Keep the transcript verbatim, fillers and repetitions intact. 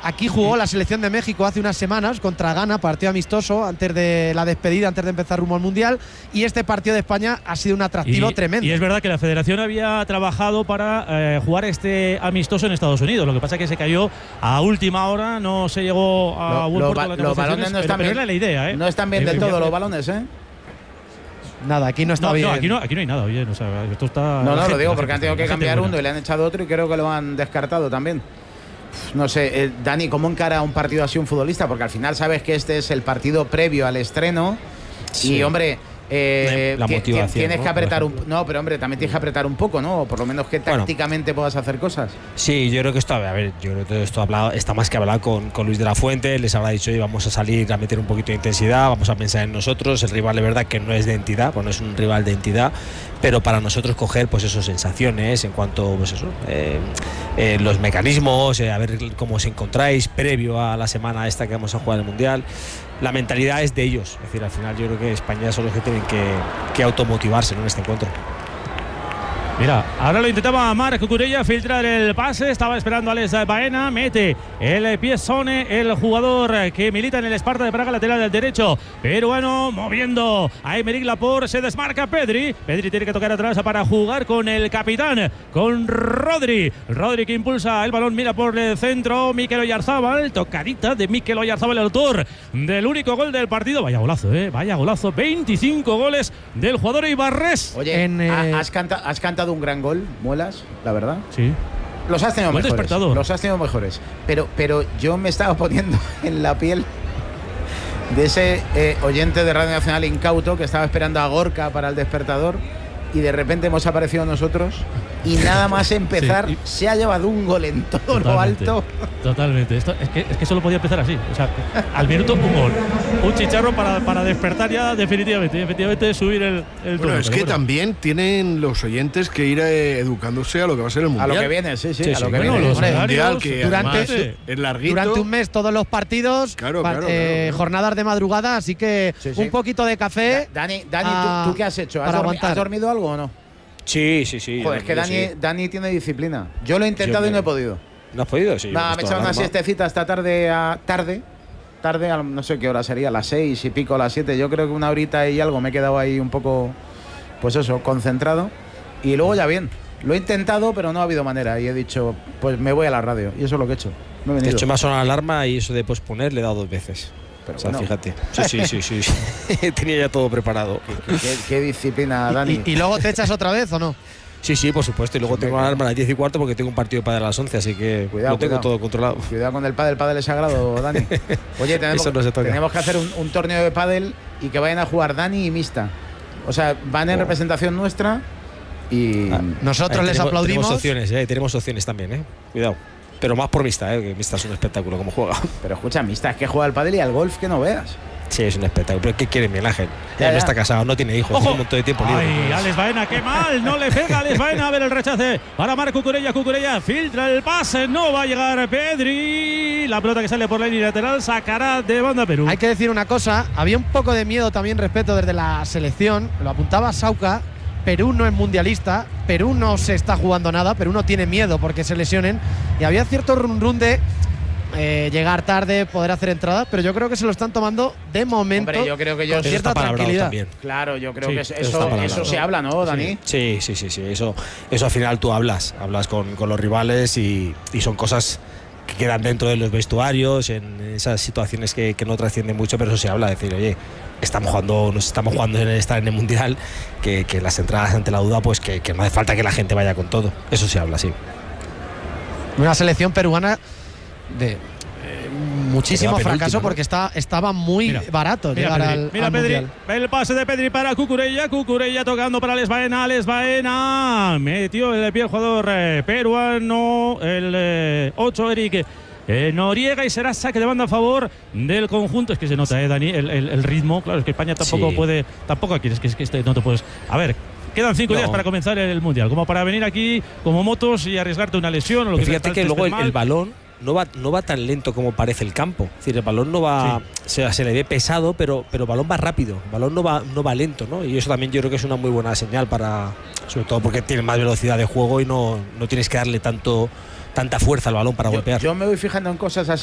Aquí jugó la selección de México hace unas semanas contra Ghana, partido amistoso antes de la despedida, antes de empezar rumbo al Mundial, y este partido de España ha sido un atractivo y, tremendo. Y es verdad que la federación había trabajado para eh, jugar este amistoso en Estados Unidos, lo que pasa es que se cayó a última hora, no se llegó a Lo- buen lo puerto ba- de las los negociaciones, balones no pero, están pero bien. era la idea, ¿eh? No están bien Eh, del todo eh, los balones, ¿eh? Nada, aquí no está No, bien. no, aquí no, aquí no hay nada, oye, o sea, esto está… No, la no, gente- lo digo la porque han gente- tenido que la gente cambiar buena. uno y le han echado otro y creo que lo han descartado también. Uf, No sé, eh, Dani, ¿cómo encara un partido así un futbolista? Porque al final sabes que este es el partido previo al estreno Sí. y, hombre… Eh, La ti- ti- motivación, tienes ¿no? que apretar Por un ejemplo. no, pero hombre, también tienes que apretar un poco, ¿no? O por lo menos que Bueno. tácticamente puedas hacer cosas. Sí, yo creo que esto, a ver, yo creo que todo esto hablado, está más que hablado con, con Luis de la Fuente, les habrá dicho, oye, vamos a salir a meter un poquito de intensidad, vamos a pensar en nosotros, el rival de verdad que no es de entidad, pues no es un rival de entidad, pero para nosotros coger pues esas sensaciones en cuanto pues eso, eh, eh, los mecanismos, eh, a ver cómo os encontráis previo a la semana esta que vamos a jugar el Mundial. La mentalidad es de ellos, es decir, al final yo creo que España son los que tienen que, que automotivarse, ¿no?, en este encuentro. Mira, ahora lo intentaba Marc Cucurella filtrar el pase, estaba esperando a Alex Baena, mete el pie Sone, el jugador que milita en el Sparta de Praga, lateral del derecho, peruano, moviendo a Aymeric Laporte, se desmarca Pedri, Pedri tiene que tocar atrás para jugar con el capitán, con Rodri, Rodri que impulsa el balón, mira por el centro, Mikel Oyarzábal, tocadita de Mikel Oyarzábal, el autor del único gol del partido, vaya golazo, eh, vaya golazo, veinticinco goles del jugador Ibarres. Oye, En, eh, ha- has, canta- has cantado un gran gol, Muelas, la verdad. Sí. Los has tenido Buen mejores. despertador. Los has tenido mejores. Pero, pero yo me estaba poniendo en la piel de ese eh, oyente de Radio Nacional incauto que estaba esperando a Gorka para el despertador y de repente hemos aparecido nosotros y nada más empezar Sí, y- se ha llevado un gol en todo lo Totalmente, alto. Totalmente. Esto, es, que, es que solo podía empezar así. O sea, al minuto un gol. Un chicharro para, para despertar ya definitivamente. Y efectivamente subir el, el Bueno, tono. es Pero que bueno. también tienen los oyentes que ir eh, educándose a lo que va a ser el A Mundial. lo que viene, sí, sí, Sí, a lo sí. que Bueno, viene. los Hombre, horarios, Mundial que durante- además Sí. es larguito. Durante un mes todos los partidos, Claro, pa- claro, eh, claro. jornadas de madrugada, así que Sí, sí. un poquito de café. Da- Dani, Dani ah, ¿tú, tú qué has hecho? ¿Has, para dormi- aguantar. has dormido algo o no? Sí, sí, sí. Joder, es que yo Dani, sí. Dani tiene disciplina. Yo lo he intentado Yo y no he me- podido. ¿No has podido? Sí. Nada, yo me he he echado una puesto alarma. siestecita esta tarde a tarde. Tarde, a no sé qué hora sería, las seis y pico, las siete. Yo creo que una horita y algo me he quedado ahí un poco, pues eso, concentrado. Y luego ya bien. Lo he intentado, pero no ha habido manera. Y he dicho, pues me voy a la radio. Y eso es lo que he hecho. No he De venido. hecho, me ha sonado la alarma y eso de posponer le he dado dos veces. Pero o sea, bueno. fíjate. Sí, sí, sí, sí. Tenía ya todo preparado. ¿Qué, qué disciplina, Dani. Y, y luego te echas otra vez o no? Sí, sí, por supuesto. Y luego Siempre tengo que- la alarma a las diez y cuarto porque tengo un partido de pádel a las once, así que Cuidado, lo tengo cuidado. todo controlado. Cuidado con el pádel, el pádel es sagrado, Dani. Oye, tenemos, Eso no se toca. tenemos que hacer un, un torneo de pádel y que vayan a jugar Dani y Mista. O sea, van en Oh. representación nuestra y… Ah. Nosotros Ahí les tenemos- aplaudimos. Tenemos opciones, eh, tenemos opciones también, eh. Cuidado. Pero más por Mista, eh, que Mista es un espectáculo como juega. Pero escucha, Mista, es que juega al pádel y al golf que no veas. Sí, es un espectáculo. Pero ¿qué quiere Miguel Ángel? Ya, Él no ya. está casado, no tiene hijos, tiene un montón de tiempo libre. Ay, Pues, Alex Baena, qué mal, no le pega a Alex Baena. A ver el rechace para Marc Cucurella. Cucurella filtra el pase, no va a llegar Pedri. La pelota que sale por la línea lateral sacará de banda Perú. Hay que decir una cosa, había un poco de miedo también respecto desde la selección, lo apuntaba Sauca. Perú no es mundialista, Perú no se está jugando nada, Perú no tiene miedo porque se lesionen. Y había cierto run run de eh, llegar tarde, poder hacer entradas, pero yo creo que se lo están tomando de momento Hombre, yo creo que yo- con Eso cierta está palabrado tranquilidad. también. Claro, yo creo Sí, que eso, eso está eso, palabrado. eso se habla, ¿no, Dani? Sí, sí, sí, sí. Eso, eso al final tú hablas, hablas con, con los rivales y, y son cosas que quedan dentro de los vestuarios, en esas situaciones que, que no trascienden mucho, pero eso se habla, decir, oye, estamos jugando, nos estamos jugando en estar en el Mundial, que, que las entradas ante la duda, pues que, que no hace falta que la gente vaya con todo. Eso se habla, sí. Una selección peruana de eh, muchísimo Que queda fracaso penúltima, ¿no? porque está, estaba muy Mira, barato Mira, llegar Pedri, al, mira al Pedri, Mundial. el pase de Pedri para Cucurella, Cucurella tocando para Alex Baena, Alex Baena metió el pie el jugador eh, peruano, el ocho Eric eh, Noriega, y será saque de banda a favor del conjunto. Es que se nota, eh, Dani, el, el- el ritmo, claro, es que España tampoco Sí. puede, tampoco aquí, es que, es que este no te puedes, a ver, quedan cinco No. días para comenzar el Mundial, como para venir aquí como motos y arriesgarte una lesión o lo Pero que fíjate sea, que tal, luego el, estés mal. el balón no va, no va tan lento como parece el campo. Es decir, el balón no va, se, se le ve pesado, pero, pero el balón va rápido. El balón no va, no va lento, ¿no? Y eso también yo creo que es una muy buena señal para, sobre todo porque tiene más velocidad de juego y no, no tienes que darle tanto, tanta fuerza al balón para Yo, golpear. yo me voy fijando en cosas así.